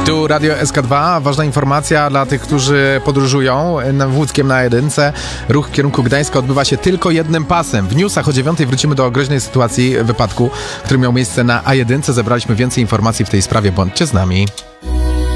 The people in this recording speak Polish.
Tu Radio SK2. Ważna informacja dla tych, którzy podróżują Łódzkiem na jedynce. Ruch w kierunku Gdańska odbywa się tylko jednym pasem. W newsach o 9:00 wrócimy do groźnej sytuacji wypadku, który miał miejsce na A1. Zebraliśmy więcej informacji w tej sprawie. Bądźcie z nami.